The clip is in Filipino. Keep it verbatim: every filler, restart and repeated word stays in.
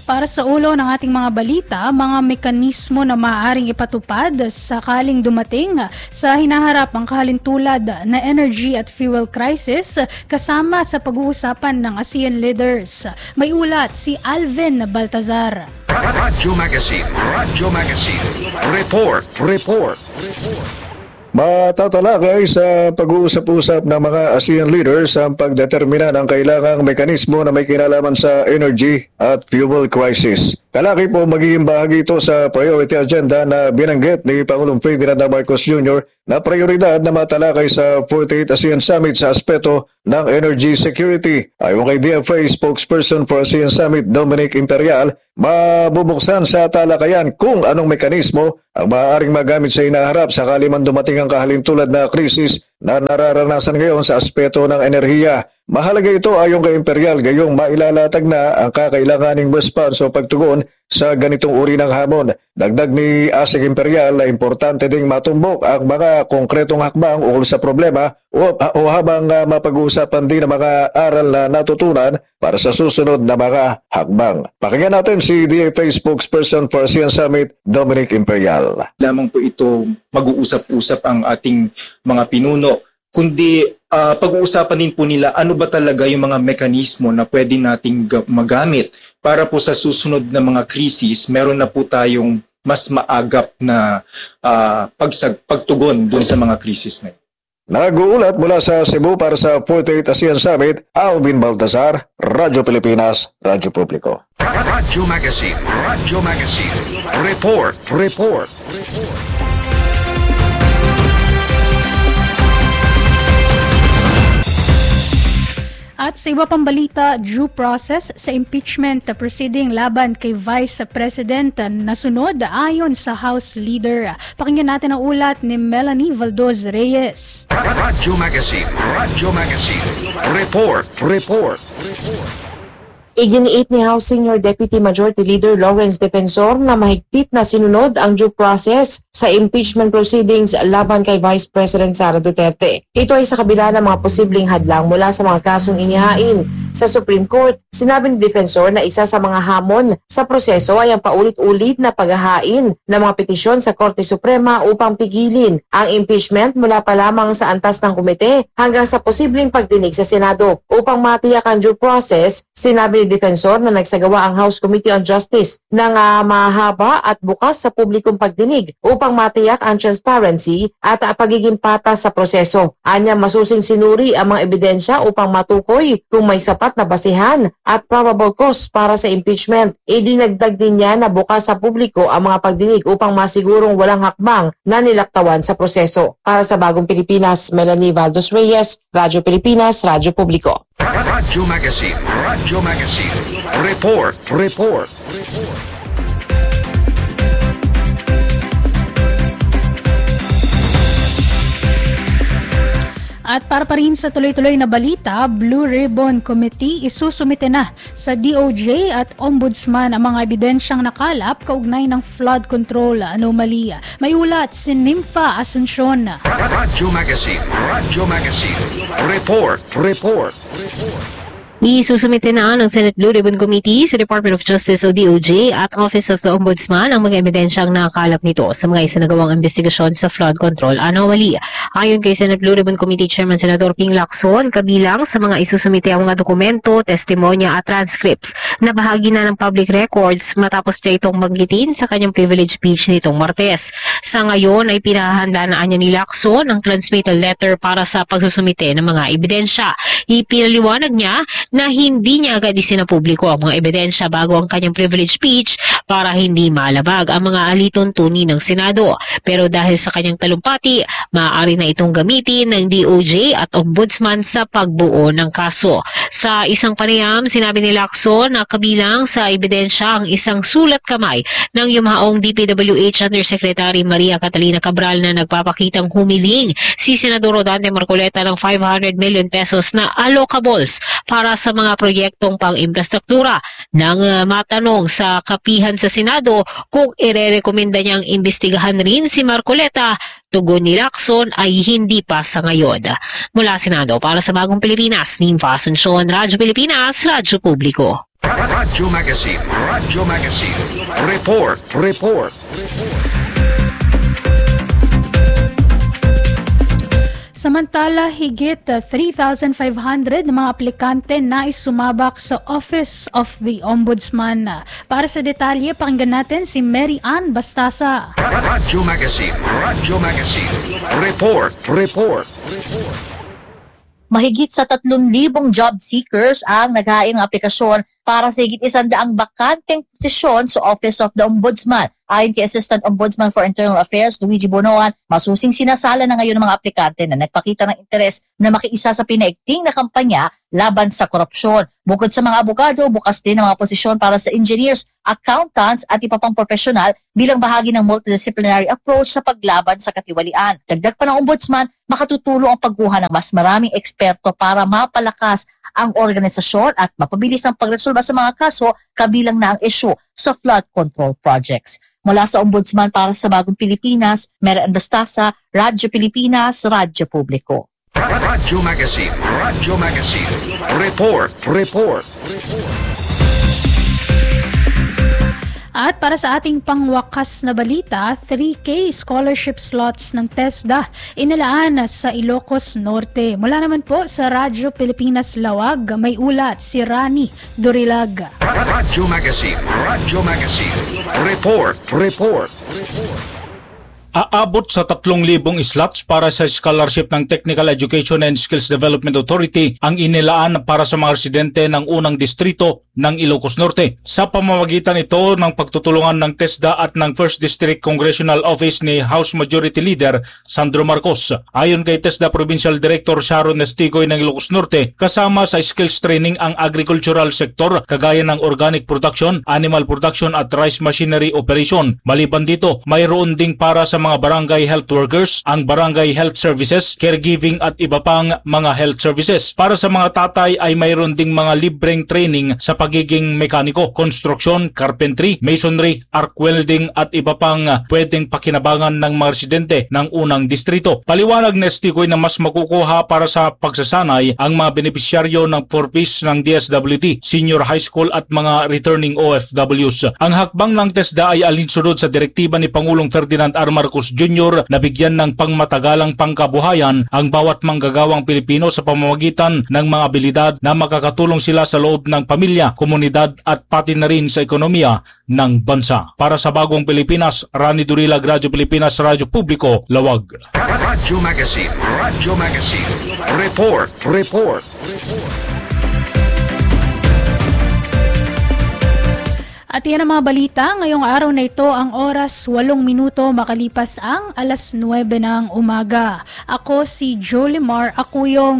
Para sa ulo ng ating mga balita, mga mekanismo na maaaring ipatupad sakaling dumating sa hinaharap ang kahalintulad na energy at fuel crisis kasama sa pag-uusapan ng ASEAN leaders. May ulat si Alvin Baltazar. Radyo Magazine, Radyo Magazine. Report, report, report. Matatalakay sa pag-uusap-usap ng mga ASEAN leaders ang pagdetermina ng kailangang mekanismo na may kinalaman sa energy at fuel crisis. Kalaki po magiging bahagi ito sa priority agenda na binanggit ni Pangulong Ferdinand Marcos Junior na prioridad na matalakay sa forty-eighth ASEAN Summit sa aspeto ng energy security. Ayon kay D F A spokesperson for ASEAN Summit Dominic Imperial, mabubuksan sa talakayan kung anong mekanismo ang maaaring magamit sa inaharap sakali man dumating ang kahalintulad na krisis na nararanasan ngayon sa aspeto ng enerhiya. Mahalaga ito ayon kay Imperial gayong mailalatag na ang kakailanganing response o pagtugon sa ganitong uri ng hamon. Dagdag ni ASEC Imperial na importante ding matumbok ang mga konkretong hakbang ukol sa problema o, o habang uh, mapag-uusapan din ang mga aral na natutunan para sa susunod na mga hakbang. Pakinggan natin si D F A spokesperson for ASEAN Summit, Dominic Imperial. Lamang po ito mag-uusap-usap ang ating mga pinuno, kundi uh, pag-uusapan din po nila ano ba talaga yung mga mekanismo na pwede nating magamit para po sa susunod na mga krisis, meron na po tayong mas maagap na uh, pagsag, pagtugon dun sa mga krisis na yun. Nag-uulat mula sa Cebu para sa forty-eighth ASEAN Summit, Alvin Baltazar, Radyo Pilipinas, Radyo Publiko. Radyo Magazine, Radyo Magazine. Report, report, report. At sa iba pang balita, due process sa impeachment proceeding laban kay Vice President nasunod ayon sa House Leader. Pakinggan natin ang ulat ni Melanie Valdoz Reyes. Radyo Magazine, Radyo Magazine. Report, report, report. Iginiit ni House Senior Deputy Majority Leader Lawrence Defensor na mahigpit na sinunod ang due process sa impeachment proceedings laban kay Vice President Sara Duterte. Ito ay sa kabila ng mga posibleng hadlang mula sa mga kasong inihain sa Supreme Court. Sinabi ni Defensor na isa sa mga hamon sa proseso ay ang paulit-ulit na paghahain ng mga petisyon sa Korte Suprema upang pigilin ang impeachment mula pa lamang sa antas ng komite hanggang sa posibleng pagdinig sa Senado. Upang matiyak ang due process, sinabi ni Defensor na nagsagawa ang House Committee on Justice ng uh, mahaba at bukas sa publikong pagdinig upang matiyak ang transparency at uh, pagiging patas sa proseso. Anya masusing sinuri ang mga ebidensya upang matukoy kung may sapat na basihan at probable cause para sa impeachment. Idinagdag din niya na bukas sa publiko ang mga pagdinig upang masigurong walang hakbang na nilaktawan sa proseso. Para sa Bagong Pilipinas, Melanie Valdoz Reyes, Radyo Pilipinas, Radyo Publiko. Radyo Magazine, Radyo Magazine. Report, report, report. At para pa rin sa tuloy-tuloy na balita, Blue Ribbon Committee isusumite na sa D O J at Ombudsman ang mga ebidensyang nakalap kaugnay ng flood control anomaly. May ulat si Nympha Asuncion. Radyo Magazine, Radyo Magazine. Report, report, report. Isusumite na ng Senate Blue Ribbon Committee sa Department of Justice o D O J at Office of the Ombudsman ang mga ebidensyang nakakalap nito sa mga isinagawang investigasyon sa flood control anomaly. Ayon kay Senate Blue Ribbon Committee Chairman Senador Ping Lacson, kabilang sa mga isusumite ang mga dokumento, testimonya at transcripts na bahagi na ng public records matapos niya itong banggitin sa kanyang privilege speech nitong Martes. Sa ngayon ay pinahanda na niya ni Lacson ang transmittal letter para sa pagsusumite ng mga ebidensya. Ipinaliwanag niya na hindi niya agad isinapubliko ang mga ebidensya bago ang kanyang privilege speech para hindi malabag ang mga alituntunin ng Senado. Pero dahil sa kanyang talumpati, maaari na itong gamitin ng D O J at Ombudsman sa pagbuo ng kaso. Sa isang panayam, sinabi ni Lacson na kabilang sa ebidensya ang isang sulat kamay ng yumaong D P W H Undersecretary Maria Catalina Cabral na nagpapakitang humiling si Senador Rodante Marcoleta ng five hundred million pesos na allocables para sa mga proyektong pang-infrastruktura. Nang uh, matanong sa kapihan sa Senado kung irerekomenda niyang imbestigahan rin si Marcoleta, tugon ni Lacson ay hindi pa sa ngayon. Mula Senado para sa Bagong Pilipinas, Nympha Asuncion, Radyo Pilipinas, Radyo Publiko. Radyo Magazine. Radyo Magazine. Report. Report. Samantala, higit uh, three thousand five hundred na mga aplikante na isumabak sa Office of the Ombudsman. Para sa detalye, pakinggan natin si Mary Ann Bastasa. Radyo Magazine. Radyo Magazine. Report. Report. Mahigit sa tatlong libong job seekers ang naghain ng aplikasyon para sa higit isandaang bakanteng posisyon sa Office of the Ombudsman. Ayon kay Assistant Ombudsman for Internal Affairs, Luigi Bonoan, masusing sinasala na ngayon ng mga aplikante na nagpakita ng interes na makiisa sa pinaigting na kampanya laban sa korupsyon. Bukod sa mga abogado, bukas din ang mga posisyon para sa engineers, accountants at iba pang profesional bilang bahagi ng multidisciplinary approach sa paglaban sa katiwalian. Dagdag pa ng Ombudsman, makatutulong ang pagkuha ng mas maraming eksperto para mapalakas ang organisasyon at mapabilis ang pagresolba sa mga kaso kabilang na ang issue sa flood control projects. Mula sa Ombudsman para sa Bagong Pilipinas, Mary Ann Bastasa, Radyo Pilipinas, Radyo Publiko. Radyo Magazine. Radyo Magazine. Report. Report. At para sa ating pangwakas na balita, three K scholarship slots ng TESDA inilaan sa Ilocos Norte. Mula naman po sa Radyo Pilipinas Lawag, may ulat si Rani Durilag. Radyo Magazine. Radyo Magazine. Report. Report. Aabot sa tatlong libong slots para sa scholarship ng Technical Education and Skills Development Authority ang inilaan para sa mga residente ng unang distrito ng Ilocos Norte. Sa pamamagitan ito ng pagtutulungan ng TESDA at ng First District Congressional Office ni House Majority Leader Sandro Marcos. Ayon kay TESDA Provincial Director Sharon Estigoy ng Ilocos Norte, kasama sa skills training ang agricultural sector kagaya ng organic production, animal production at rice machinery operation. Maliban dito, mayroon ding para sa mga barangay health workers, ang barangay health services, caregiving at iba pang mga health services. Para sa mga tatay ay mayroon ding mga libreng training sa pagiging mekaniko, construction, carpentry, masonry, arc welding at iba pang pwedeng pakinabangan ng mga residente ng unang distrito. Paliwanag na Estigoy na mas makukuha para sa pagsasanay ang mga benepisyaryo ng four Ps ng D S W D, senior high school at mga returning O F Ws. Ang hakbang ng TESDA ay alinsunod sa direktiba ni Pangulong Ferdinand R. Marcos Junior na bigyan ng pangmatagalang pangkabuhayan ang bawat manggagawang Pilipino sa pamamagitan ng mga abilidad na makakatulong sila sa loob ng pamilya, komunidad at pati na rin sa ekonomiya ng bansa. Para sa Bagong Pilipinas, Rani Durilag, Radyo Pilipinas, Radyo Publiko, Lawag. Radyo Magazine. Radyo Magazine. Report. Report. At yan ang mga balita. Ngayong araw na ito, ang oras walong minuto makalipas ang alas nuwebe ng umaga. Ako si Jolimar Akuyong.